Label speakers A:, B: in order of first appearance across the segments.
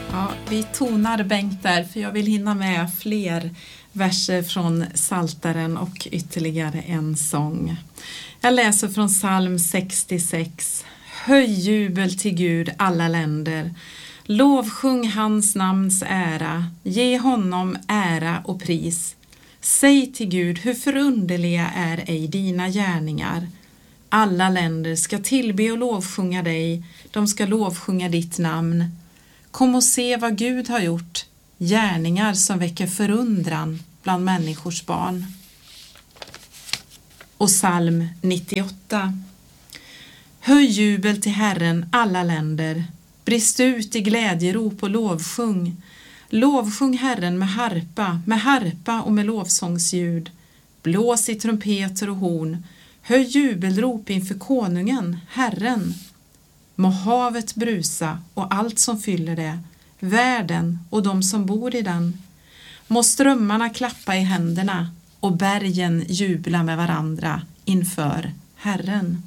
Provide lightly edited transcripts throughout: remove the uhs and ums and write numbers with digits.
A: Ja, vi tonar Bengt där för jag vill hinna med fler verser från Psaltaren och ytterligare en sång. Jag läser från psalm 66. Höj jubel till Gud alla länder. Lovsjung hans namns ära. Ge honom ära och pris. Säg till Gud, hur förunderliga är ej dina gärningar. Alla länder ska tillbe och lovsjunga dig. De ska lovsjunga ditt namn. Kom och se vad Gud har gjort. Gärningar som väcker förundran bland människors barn. Och psalm 98. Höj jubel till Herren alla länder. Brist ut i glädjerop och lovsjung. Lovsjung Herren med harpa och med lovsångsljud. Blås i trumpeter och horn. Höj jubelrop inför konungen, Herren. Må havet brusa och allt som fyller det, världen och de som bor i den. Må strömmarna klappa i händerna och bergen jubla med varandra inför Herren.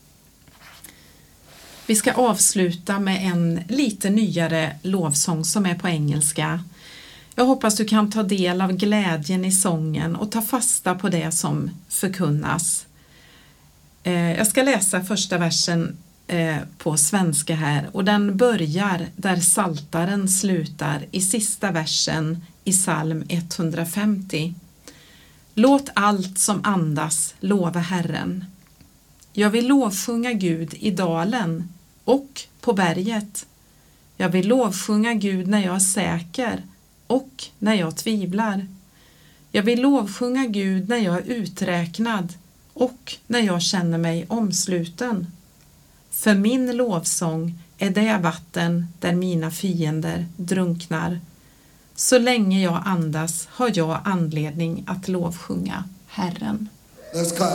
A: Vi ska avsluta med en lite nyare lovsång som är på engelska. Jag hoppas du kan ta del av glädjen i sången och ta fasta på det som förkunnas. Jag ska läsa första versen på svenska här och den börjar där Psaltaren slutar i sista versen i psalm 150. Låt allt som andas lova Herren. Jag vill lovsjunga Gud i dalen och på berget. Jag vill lovsjunga Gud när jag är säker och när jag tvivlar. Jag vill lovsjunga Gud när jag är uträknad och när jag känner mig omsluten. För min lovsång är det vatten där mina fiender drunknar. Så länge jag andas har jag anledning att lovsjunga Herren.